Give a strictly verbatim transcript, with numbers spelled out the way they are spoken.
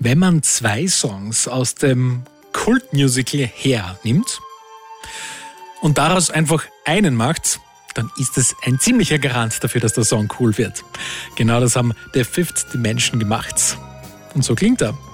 wenn man zwei Songs aus dem Kultmusical Hair nimmt und daraus einfach einen macht, dann ist es ein ziemlicher Garant dafür, dass der Song cool wird. Genau das haben The Fifth Dimension gemacht. Und so klingt er.